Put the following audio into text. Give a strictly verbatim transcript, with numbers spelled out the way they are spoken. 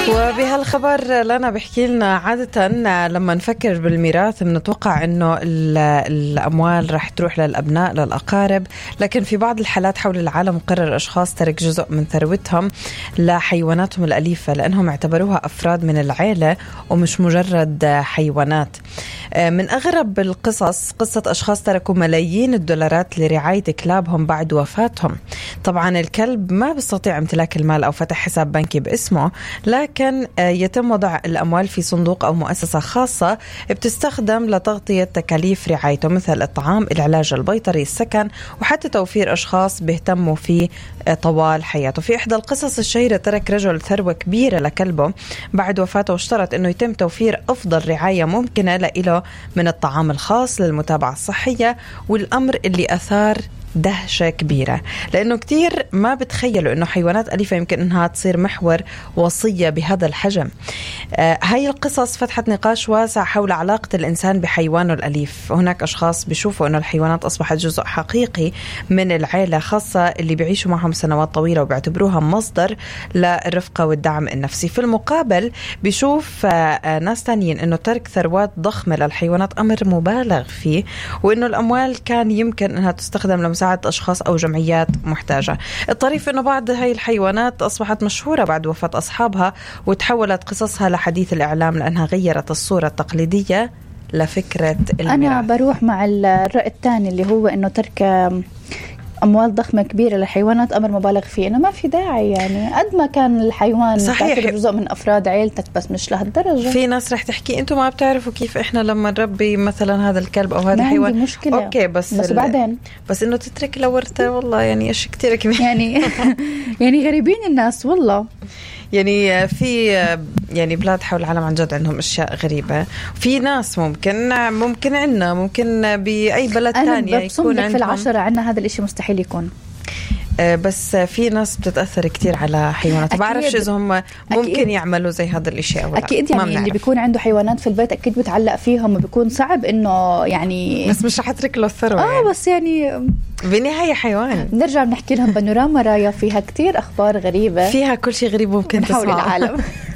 وبهالخبر لنا بحكي لنا عادة لما نفكر بالميراث بنتوقع انه الاموال رح تروح للابناء للاقارب، لكن في بعض الحالات حول العالم قرر اشخاص ترك جزء من ثروتهم لحيواناتهم الاليفة لانهم اعتبروها افراد من العائلة ومش مجرد حيوانات. من اغرب القصص قصة اشخاص تركوا ملايين الدولارات لرعاية كلابهم بعد وفاتهم. طبعا الكلب ما بيستطيع امتلاك المال او فتح حساب بنكي باسمه، لكن يتم وضع الأموال في صندوق أو مؤسسة خاصة بتستخدم لتغطية تكاليف رعايته مثل الطعام، العلاج البيطري، السكن، وحتى توفير أشخاص بيهتموا فيه طوال حياته. في إحدى القصص الشهيرة ترك رجل ثروة كبيرة لكلبه بعد وفاته واشترط أنه يتم توفير أفضل رعاية ممكنة له من الطعام الخاص للمتابعة الصحية، والأمر اللي أثار دهشة كبيرة لأنه كتير ما بتخيلوا أنه حيوانات أليفة يمكن أنها تصير محور وصية بهذا الحجم. آه هاي القصص فتحت نقاش واسع حول علاقة الإنسان بحيوانه الأليف. هناك أشخاص بيشوفوا أنه الحيوانات أصبحت جزء حقيقي من العائلة، خاصة اللي بيعيشوا معهم سنوات طويلة وبيعتبروها مصدر للرفقة والدعم النفسي. في المقابل بيشوف آه ناس تانيين أنه ترك ثروات ضخمة للحيوانات أمر مبالغ فيه، وأنه الأموال كان يمكن أنها تستخدم لمساعدة أشخاص أو جمعيات محتاجة. الطريف أنه بعض هاي الحيوانات أصبحت مشهورة بعد وفاة أصحابها، وتحولت قصصها لحديث الإعلام لأنها غيرت الصورة التقليدية لفكرة الميراث. أنا بروح مع الرأي الثاني اللي هو أنه ترك أموال ضخمة كبيرة لحيوانات أمر مبالغ فيه، إنه ما في داعي. يعني قد ما كان الحيوان صحيح جزء من أفراد عيلتك بس مش لهالدرجة. في ناس رح تحكي أنتم ما بتعرفوا كيف إحنا لما نربي مثلا هذا الكلب أو هذا الحيوان مشكلة. أوكي بس بس بعدين بس إنه تترك لورثة والله يعني إيش كتير كبير يعني يعني غريبين الناس والله. يعني في يعني بلاد حول العالم عن جد عندهم أشياء غريبة. في ناس ممكن ممكن عنا ممكن بأي بلد تانية يكون عندهم. في العشرة عنا هذا الإشي مستحيل يكون. بس في ناس بتتأثر كتير على حيوانات. بعرفش إذا هم ممكن أكيد. يعملوا زي هذا الشيء أو أكيد يعني اللي بيكون عنده حيوانات في البيت أكيد بتعلق فيهم وبيكون صعب إنه يعني بس مش رح أترك له الثروة. آه يعني. بس يعني بالنهاية حيوان. نرجع بنحكي لهم بانوراما رايا فيها كتير أخبار غريبة، فيها كل شيء غريب ممكن تسمعه حول العالم.